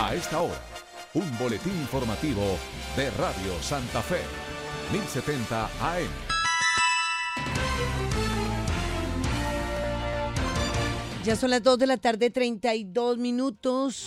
A esta hora, un boletín informativo de Radio Santa Fe, 1070 AM. Ya son las 2 de la tarde, 32 minutos.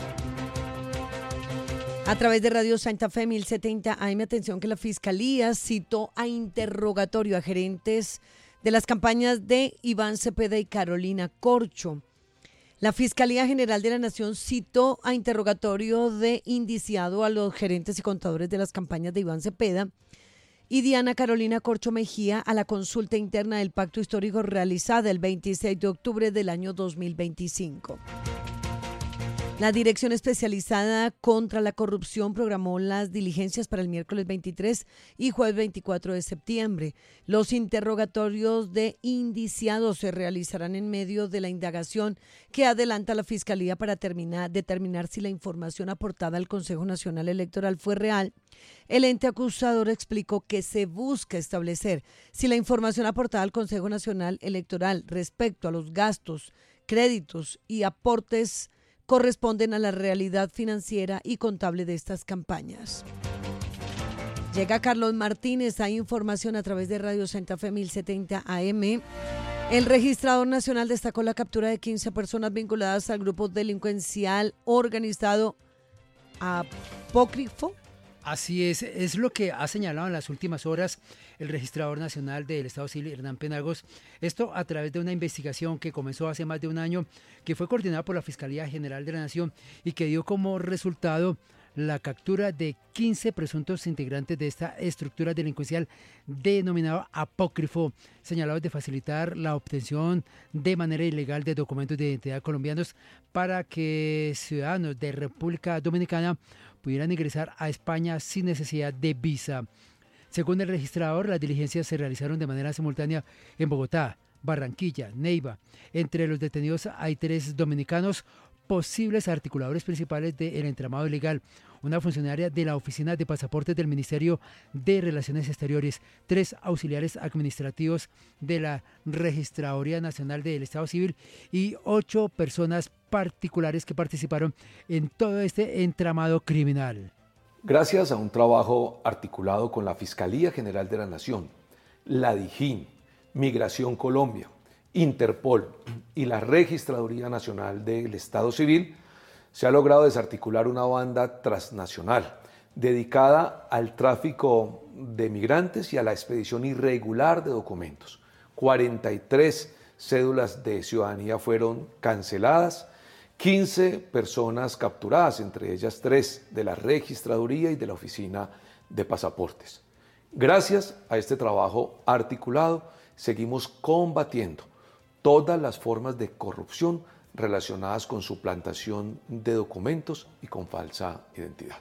A través de Radio Santa Fe 1070 AM, atención que la Fiscalía citó a interrogatorio a gerentes de las campañas de Iván Cepeda y Carolina Corcho. La Fiscalía General de la Nación citó a interrogatorio de indiciado a los gerentes y contadores de las campañas de Iván Cepeda y Diana Carolina Corcho Mejía a la consulta interna del pacto histórico realizada el 26 de octubre del año 2025. La Dirección Especializada contra la Corrupción programó las diligencias para el miércoles 23 y jueves 24 de septiembre. Los interrogatorios de indiciados se realizarán en medio de la indagación que adelanta la Fiscalía para determinar si la información aportada al Consejo Nacional Electoral fue real. El ente acusador explicó que se busca establecer si la información aportada al Consejo Nacional Electoral respecto a los gastos, créditos y aportes corresponden a la realidad financiera y contable de estas campañas. Llega Carlos Martínez, hay información a través de Radio Santa Fe 1070 AM. El registrador nacional destacó la captura de 15 personas vinculadas al grupo delincuencial organizado Apócrifo. Así es lo que ha señalado en las últimas horas el registrador nacional del Estado Civil, Hernán Penagos. Esto a través de una investigación que comenzó hace más de un año, que fue coordinada por la Fiscalía General de la Nación y que dio como resultado la captura de 15 presuntos integrantes de esta estructura delincuencial denominada Apócrifo, señalados de facilitar la obtención de manera ilegal de documentos de identidad colombianos para que ciudadanos de República Dominicana pudieran ingresar a España sin necesidad de visa. Según el registrador, las diligencias se realizaron de manera simultánea en Bogotá, Barranquilla, Neiva. Entre los detenidos hay 3 dominicanos, posibles articuladores principales del entramado ilegal, una funcionaria de la Oficina de Pasaportes del Ministerio de Relaciones Exteriores, 3 auxiliares administrativos de la Registraduría Nacional del Estado Civil y 8 personas particulares que participaron en todo este entramado criminal. Gracias a un trabajo articulado con la Fiscalía General de la Nación, la DIJÍN, Migración Colombia, Interpol y la Registraduría Nacional del Estado Civil, se ha logrado desarticular una banda transnacional dedicada al tráfico de migrantes y a la expedición irregular de documentos. 43 cédulas de ciudadanía fueron canceladas, 15 personas capturadas, entre ellas 3 de la Registraduría y de la Oficina de Pasaportes. Gracias a este trabajo articulado, seguimos combatiendo todas las formas de corrupción relacionadas con suplantación de documentos y con falsa identidad.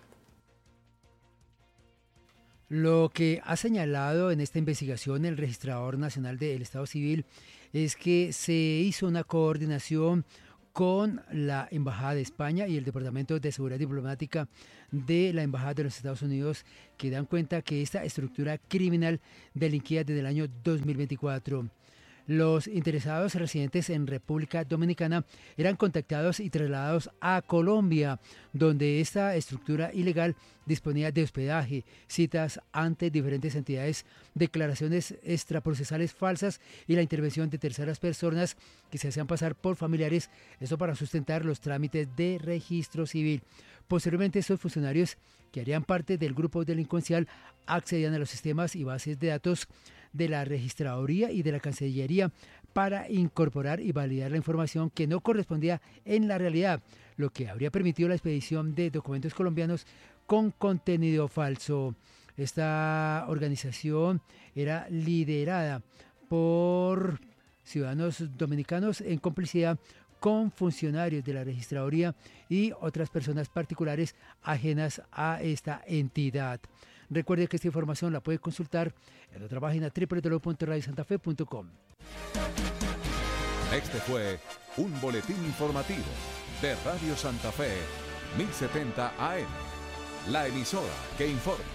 Lo que ha señalado en esta investigación el registrador nacional del Estado Civil es que se hizo una coordinación con la Embajada de España y el Departamento de Seguridad Diplomática de la Embajada de los Estados Unidos, que dan cuenta que esta estructura criminal delinquía desde el año 2024. Los interesados residentes en República Dominicana eran contactados y trasladados a Colombia, donde esta estructura ilegal disponía de hospedaje, citas ante diferentes entidades, declaraciones extraprocesales falsas y la intervención de terceras personas que se hacían pasar por familiares, esto para sustentar los trámites de registro civil. Posteriormente, estos funcionarios, que harían parte del grupo delincuencial, accedían a los sistemas y bases de datos de la Registraduría y de la Cancillería para incorporar y validar la información que no correspondía en la realidad, lo que habría permitido la expedición de documentos colombianos con contenido falso. Esta organización era liderada por ciudadanos dominicanos en complicidad con funcionarios de la Registraduría y otras personas particulares ajenas a esta entidad. Recuerde que esta información la puede consultar en nuestra página www.radiosantafe.com. Este fue un boletín informativo de Radio Santa Fe 1070 AM, la emisora que informa.